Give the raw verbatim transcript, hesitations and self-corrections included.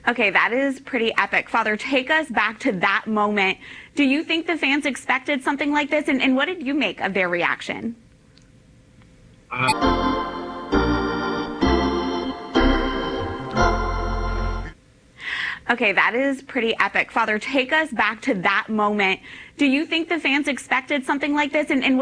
Okay, that is pretty epic. Father, take us back to that moment. Do you think the fans expected something like this? And, and what did you make of their reaction? Uh Okay, that is pretty epic. Father, take us back to that moment. Do you think the fans expected something like this? And, and